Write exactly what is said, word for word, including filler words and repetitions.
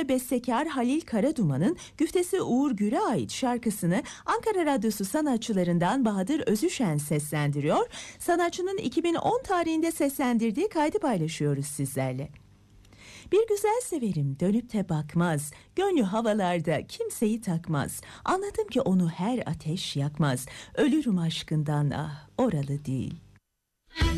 ve bestekar Halil Karaduman'ın güftesi Uğur Gür'e ait şarkısını Ankara Radyosu sanatçılarından Bahadır Özüşen seslendiriyor. Sanatçının iki bin on tarihinde seslendirdiği kaydı paylaşıyoruz sizlerle. Bir güzel severim dönüp de bakmaz, gönlü havalarda kimseyi takmaz. Anladım ki onu her ateş yakmaz, ölürüm aşkından ah oralı değil.